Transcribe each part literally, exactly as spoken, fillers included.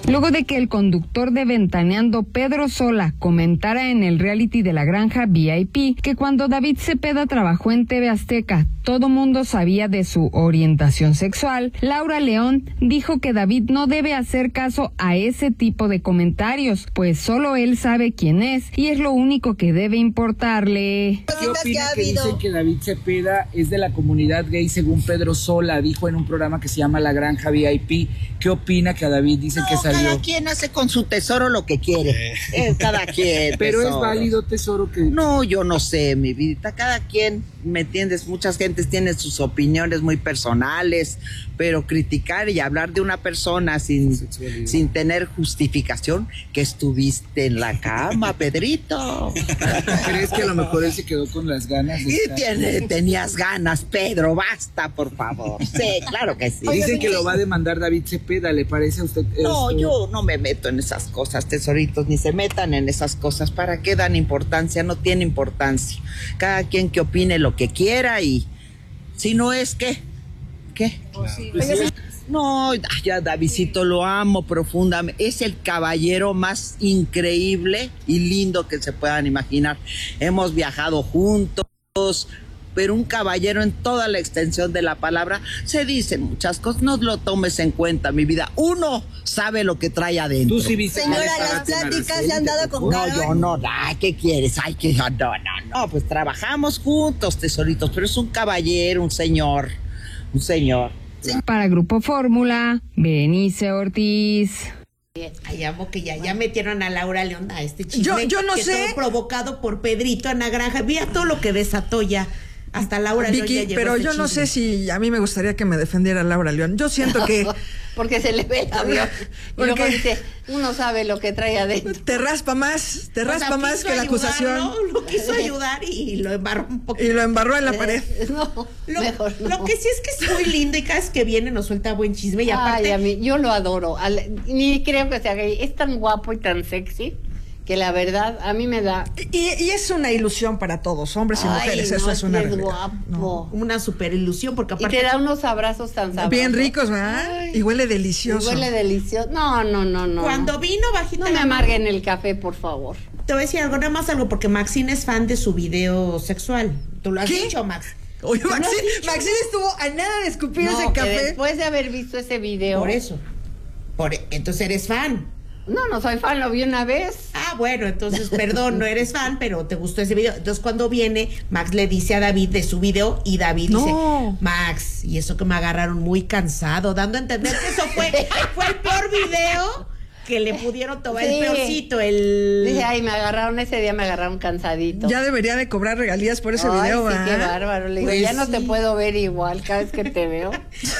luego de que el conductor de Ventaneando, Pedro Sola, comentara en el reality de La Granja V I P que cuando David Cepeda trabajó en T V Azteca, todo mundo sabía de su orientación sexual. Laura León dijo que David no debe hacer caso a ese tipo de comentarios, pues solo él sabe quién es y es lo único que debe importarle. ¿Qué opina que dicen que David Cepeda es de la comunidad gay según Pedro Sola dijo en un programa que se llama La Granja V I P? ¿Qué opina que a David dicen no, que salió? Cada quien hace con su tesoro lo que quiere. Eh. Es cada quien. Pero tesoro. Es válido, tesoro, que... No, yo no sé, mi vida. Cada quien, ¿me entiendes? Muchas gentes tienen sus opiniones muy personales, pero criticar y hablar de una persona sin, sin tener justificación, que estuviste en la cama, Pedrito. ¿Crees que a lo mejor él se quedó con las ganas? De y tiene, tenías ganas, Pedro, basta, por favor. Sí, claro que sí. Dicen que lo va a demandar David Cepeda, ¿le parece a usted? No, esto? yo no me meto en esas cosas, tesoritos, ni se metan en esas cosas. ¿Para qué dan importancia? No tiene importancia. Cada quien que opine lo que quiera y si no es, ¿qué? ¿Qué? Claro. Pues sí. No, ya Davidcito lo amo profundamente. Es el caballero más increíble y lindo que se puedan imaginar. Hemos viajado juntos, pero un caballero en toda la extensión de la palabra. Se dicen muchas cosas, no lo tomes en cuenta, mi vida. Uno sabe lo que trae adentro. ¿Tú sí viste? Señora, las pláticas le han dado con No, yo no, ay, ¿qué quieres? Ay, que no, no, no, no, pues trabajamos juntos, tesoritos, pero es un caballero, un señor, un señor. Para Grupo Fórmula, Benice Ortiz. Ay, amo que ya, ya metieron a Laura León a este chisme. Yo, yo no que sé. Todo provocado por Pedrito en la granja. Mira todo lo que desató ya. Hasta Laura León Vicky, ya llegó pero este yo no chisme. sé si a mí me gustaría que me defendiera Laura León. Yo siento que... Porque se le ve el avión. Y luego Porque- dice, uno sabe lo que trae adentro. Te raspa más, te O sea, raspa más quiso que la acusación. ayudarlo, Lo quiso ayudar y lo embarró un poquito. Y lo embarró en la pared. No, Lo, mejor no. lo que sí es que es muy lindo y cada vez que viene nos suelta buen chisme y aparte Ay, a mí, yo lo adoro. Al- ni creo que sea gay. Es tan guapo y tan sexy que la verdad a mí me da... Y, y es una ilusión para todos, hombres y Ay, mujeres, no, eso es una es realidad. guapo. No. una super ilusión porque Y aparte te da unos abrazos tan sabrosos. Bien ricos, ¿verdad? Ay, Y huele y delicioso. huele delicioso. No, no, no, no. cuando vino bajita No me la mano- amarguen el café, por favor. Te voy a decir algo, nada más algo, porque Maxine es fan de su video sexual. ¿Tú lo has ¿Qué? dicho, Max? Oye, ¿Tú lo has Maxine, dicho? Maxine estuvo a nada de escupir No, ese que café. después de haber visto ese video... Por eso. Por, entonces eres fan. No, no soy fan, lo vi una vez. Ah, bueno, entonces, perdón, no eres fan, pero te gustó ese video. Entonces, cuando viene, Max le dice a David de su video y David No. dice, Max, y eso que me agarraron muy cansado, dando a entender que eso fue, fue el peor video que le pudieron tomar, Sí. el peorcito, el... Dije, ay, me agarraron ese día, me agarraron cansadito. Ya debería de cobrar regalías por ese Ay, video, sí, qué ¿verdad? bárbaro. Le digo, Pues ya no te sí. puedo ver igual cada vez que te veo.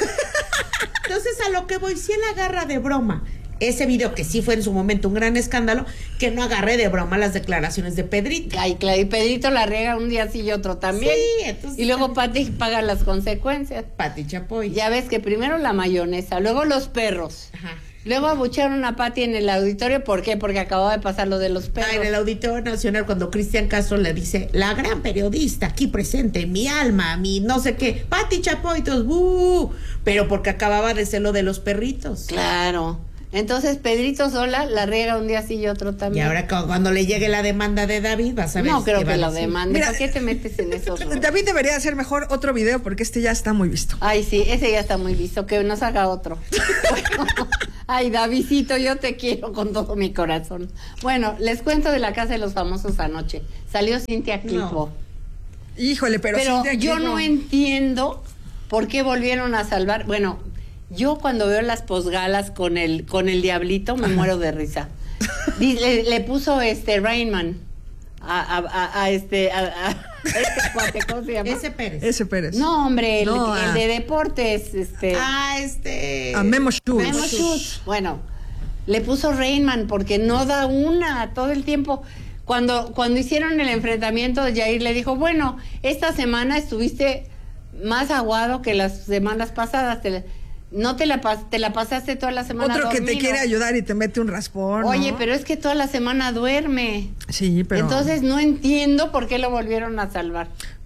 Entonces, a lo que voy, si él agarra de broma ese video, que sí fue en su momento un gran escándalo, que no agarre de broma las declaraciones de Pedrito. Ay, claro, y Pedrito la riega un día sí y otro también. Sí, entonces- Y luego Pati paga las consecuencias. Pati Chapoy. Ya ves que primero la mayonesa, luego los perros. Ajá. Luego abucharon a Pati en el auditorio. ¿Por qué? Porque acababa de pasar lo de los perros. Ah, en el Auditorio Nacional, cuando Cristian Castro le dice, la gran periodista aquí presente, mi alma, mi no sé qué, Pati Chapoy, todos, ¡uh! Pero porque acababa de ser lo de los perritos. Claro. Entonces Pedrito Sola la riega un día sí y otro Y también. ahora cu- cuando le llegue la demanda de David, vas a ver. No creo qué va que a lo decir. demande. Mira, ¿Por qué te metes en eso? David debería hacer mejor otro video porque este ya está muy visto. Ay, sí, ese ya está muy visto. Que nos haga otro. Bueno, ay, Davidcito, yo te quiero con todo mi corazón. Bueno, les cuento de la Casa de los Famosos anoche. Salió Cintia Clitbo. Híjole, pero, Pero Cintia yo Clitbo- no entiendo por qué volvieron a salvar. Bueno, yo cuando veo las posgalas con el con el diablito me muero de risa. Di- Le, le puso este Rainman a, a, a, a este a, a este cuate, ¿cómo se llama? Ese Pérez. Ese Pérez. No, hombre, el, No, el a- de deportes, este Ah, este. A Memo Schutz. Memo Schutz. Bueno, le puso Rainman porque no da una todo el tiempo. Cuando, cuando hicieron el enfrentamiento, Jair le dijo, bueno, esta semana estuviste más aguado que las semanas pasadas. Te la- no te la, pas- te la pasaste toda la semana Otro que te dormido. quiere ayudar y te mete un raspón. Oye, ¿no? pero es que toda la semana duerme. Sí, pero... Entonces no entiendo por qué lo volvieron a salvar.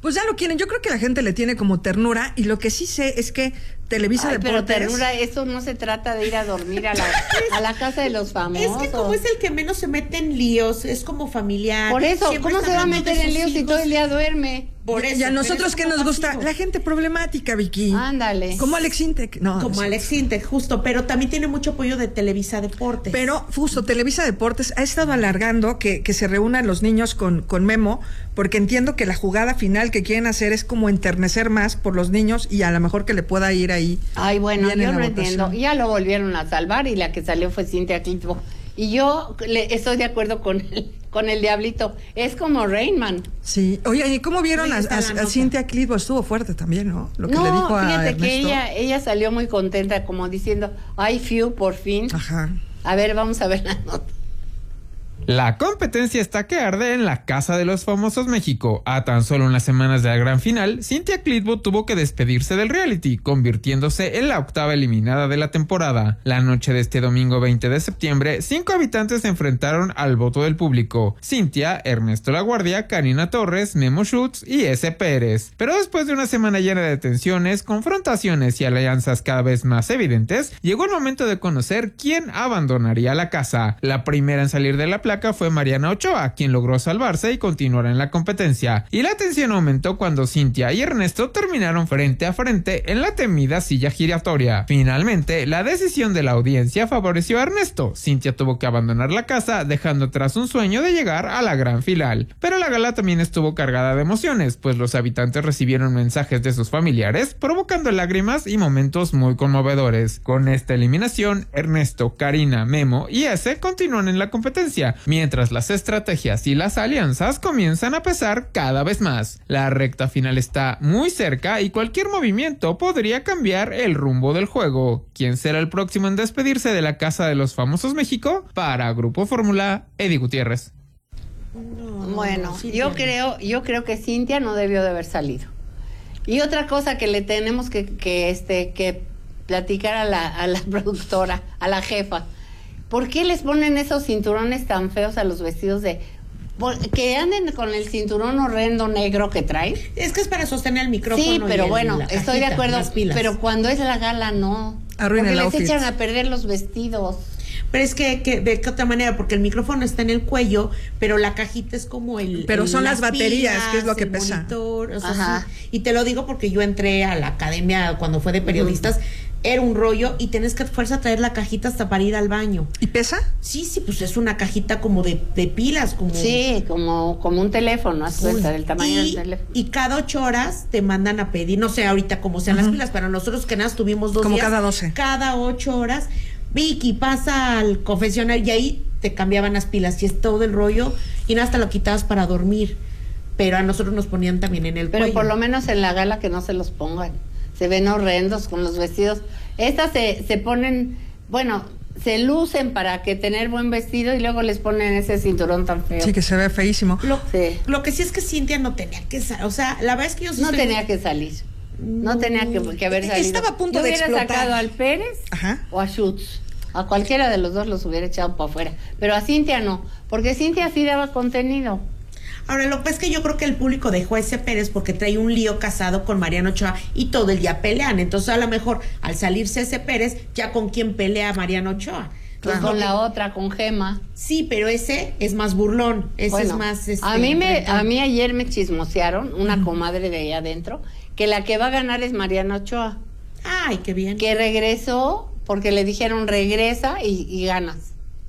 Pues ya lo quieren. Yo creo que la gente le tiene como ternura y lo que sí sé es que Televisa Ay, Deportes... pero ternura, eso no se trata de ir a dormir a la, a la casa de los famosos. Es que como es el que menos se mete en líos, es como familiar. Por eso, siempre ¿cómo está se va a hablando meter de en sus líos si hijos. todo el día duerme? Por y eso, a nosotros pero que es nos como gusta pasivo. la gente problemática, Vicky. Ándale. Como Alex Intec. No, Como no sé. Alex Intec, justo, pero también tiene mucho apoyo de Televisa Deportes. Pero justo Televisa Deportes ha estado alargando que, que se reúnan los niños con, con Memo, porque entiendo que la jugada final que quieren hacer es como enternecer más por los niños y a lo mejor que le pueda ir ahí. Ay, bueno, bien en yo la no votación. entiendo. Ya lo volvieron a salvar y la que salió fue Cintia Clitbo. Y yo le, estoy de acuerdo con el, con el Diablito. Es como Rainman. Sí. Oye, ¿y cómo vieron Sí, a, está la a, a nota. Cintia Clitbo? Estuvo fuerte también, ¿no? Lo que no, le dijo a fíjate Ernesto. que ella, ella salió muy contenta, como diciendo, ay, fiu, por fin. Ajá. A ver, vamos a ver la nota. La competencia está que arde en la Casa de los Famosos México. A tan solo unas semanas de la gran final, Cintia Clitbo tuvo que despedirse del reality, convirtiéndose en la octava eliminada de la temporada. La noche de este domingo veinte de septiembre, cinco habitantes se enfrentaron al voto del público: Cintia, Ernesto Laguardia, Karina Torres, Memo Schutz y S. Pérez. Pero después de una semana llena de tensiones, confrontaciones y alianzas cada vez más evidentes, llegó el momento de conocer quién abandonaría la casa. La primera en salir de la placa fue Mariana Ochoa, quien logró salvarse y continuar en la competencia. Y la tensión aumentó cuando Cintia y Ernesto terminaron frente a frente en la temida silla giratoria. Finalmente, la decisión de la audiencia favoreció a Ernesto. Cintia tuvo que abandonar la casa, dejando atrás un sueño de llegar a la gran final. Pero la gala también estuvo cargada de emociones, pues los habitantes recibieron mensajes de sus familiares, provocando lágrimas y momentos muy conmovedores. Con esta eliminación, Ernesto, Karina, Memo y S continúan en la competencia, mientras las estrategias y las alianzas comienzan a pesar cada vez más. La recta final está muy cerca y cualquier movimiento podría cambiar el rumbo del juego. ¿Quién será el próximo en despedirse de la Casa de los Famosos México? Para Grupo Fórmula, Eddie Gutiérrez. No, Bueno, no, sí yo tiene. creo, yo creo que Cintia no debió de haber salido. Y otra cosa que le tenemos que, que este, que platicar a la, a la productora, a la jefa. ¿Por qué les ponen esos cinturones tan feos a los vestidos de... por- que anden con el cinturón horrendo negro que traen? Es que es para sostener el micrófono. Sí, y pero el- bueno, la estoy de cajita, acuerdo, las pilas. pero cuando es la gala no. Arruina Porque el les outfit. echan a perder los vestidos. Pero es que, que de qué otra manera, porque el micrófono está en el cuello, pero la cajita es como el... Pero el- son las baterías, que es lo que el pesa. monitor, o sea, Ajá. sí. Y te lo digo porque yo entré a la academia cuando fue de periodistas, era un rollo y tenés que a fuerza traer la cajita hasta para ir al baño. ¿Y pesa? Sí, sí, pues es una cajita como de, de pilas, como... Sí, como, como un teléfono, haz cuenta del tamaño y, del teléfono. y cada ocho horas te mandan a pedir, no sé ahorita cómo sean las pilas, pero nosotros que nada tuvimos dos Como días. cada doce. Cada ocho horas. Vicky, pasa al confesionario y ahí te cambiaban las pilas y es todo el rollo y nada, hasta lo quitabas para dormir. Pero a nosotros nos ponían también en el Pero cuello. por lo menos en la gala que no se los pongan. Se ven horrendos con los vestidos. Estas se, se ponen, bueno, se lucen para que tener buen vestido y luego les ponen ese cinturón tan feo. Sí, que se ve feísimo. Lo, Sí. lo que sí es que Cintia no tenía que salir. O sea, la verdad es que yo sí No estoy- tenía que salir. No tenía que, que haber salido. Estaba a punto Yo de hubiera explotar. sacado al Pérez Ajá. o a Schutz. A cualquiera de los dos los hubiera echado para afuera. Pero a Cintia no, porque Cintia sí daba contenido. Ahora, lo que pasa es que yo creo que el público dejó a ese Pérez porque trae un lío casado con Mariano Ochoa y todo el día pelean. Entonces, a lo mejor, al salirse ese Pérez, ya con quién pelea Mariano Ochoa. Pues Entonces, con lo la que- otra, con Gema. Sí, pero ese es más burlón. Ese Bueno, es más. este, a mí me, enfrentón. a mí ayer me chismosearon una comadre de allá adentro que la que va a ganar es Mariana Ochoa, Ay, qué bien. que regresó porque le dijeron regresa y, y ganas.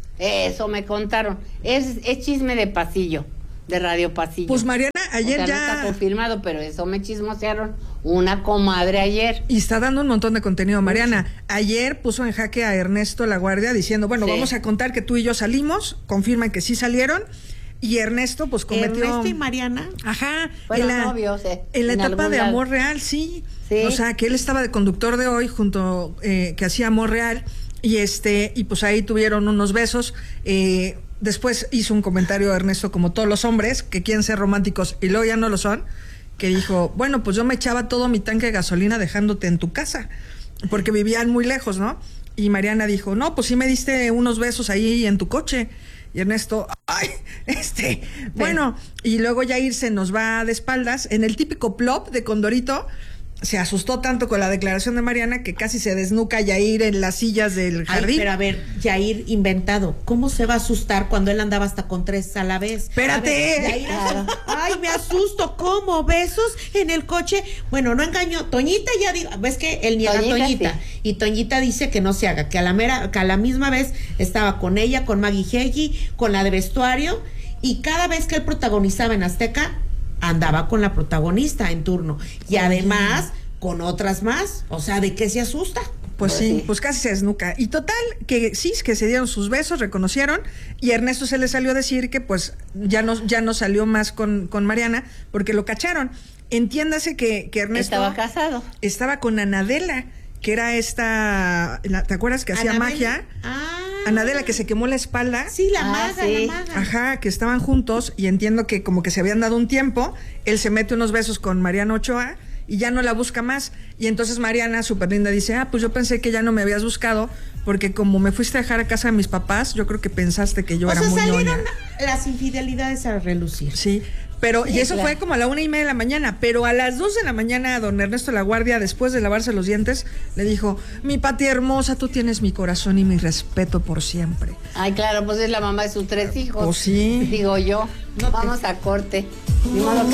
Eso me contaron. Es, es chisme de pasillo, de Radio Pasillo. Pues Mariana, ayer O sea, ya... no está confirmado, pero eso me chismosearon una comadre ayer. Y está dando un montón de contenido. Mariana, ayer puso en jaque a Ernesto Laguardia diciendo, bueno, Sí. vamos a contar que tú y yo salimos, confirman que sí salieron, y Ernesto pues cometió... Ernesto y Mariana. Ajá, Fueron en la, novios, eh, en la en etapa algún de lado. Amor Real, sí. Sí. O sea, que él estaba de conductor de Hoy junto, eh, que hacía Amor Real, y este, y pues ahí tuvieron unos besos. Eh, después hizo un comentario Ernesto, como todos los hombres, que quieren ser románticos y luego ya no lo son, que dijo, bueno, pues yo me echaba todo mi tanque de gasolina dejándote en tu casa, porque vivían muy lejos, ¿no? Y Mariana dijo, no, pues sí me diste unos besos ahí en tu coche. Y Ernesto, ay, este, bueno, y luego Yair se nos va de espaldas en el típico plop de Condorito. Se asustó tanto con la declaración de Mariana que casi se desnuca Yair en las sillas del jardín. Ay, pero a ver, Yair inventado, ¿cómo se va a asustar cuando él andaba hasta con tres a la vez? ¡Espérate! Ver, Yair, claro. Ay, me asusto, ¿cómo? ¿Besos en el coche? Bueno, no engañó. Toñita ya dijo, ves que él niega Toñita, a Toñita. Sí. Y Toñita dice que no se haga, que a la mera, que a la misma vez estaba con ella, con Maggie Heggie, con la de vestuario, y cada vez que él protagonizaba en Azteca, andaba con la protagonista en turno y además con otras más, o sea, ¿de qué se asusta? Pues sí, pues casi se desnuca. Y total, que sí, que se dieron sus besos, reconocieron, y Ernesto se le salió a decir que pues ya no, ya no salió más con, con Mariana porque lo cacharon. Entiéndase que, que Ernesto estaba casado. Estaba con Anadela, que era esta, ¿te acuerdas que hacía Anabel. magia? Ah. Anadela, que se quemó la espalda. Sí, la Ah, maga, sí. la maga. Ajá, que estaban juntos y entiendo que como que se habían dado un tiempo, él se mete unos besos con Mariana Ochoa y ya no la busca más. Y entonces Mariana, súper linda, dice, ah, pues yo pensé que ya no me habías buscado porque como me fuiste a dejar a casa de mis papás, yo creo que pensaste que yo o era sea, muy salieron ñoña. las infidelidades a relucir. Sí, pero, Sí, y eso claro. fue como a la una y media de la mañana, pero a las dos de la mañana don Ernesto La Guardia, después de lavarse los dientes, le dijo, mi Pati hermosa, tú tienes mi corazón y mi respeto por siempre. Ay, claro, pues es la mamá de sus tres hijos. Pues sí. Digo yo, No te- vamos a corte. Ni modo que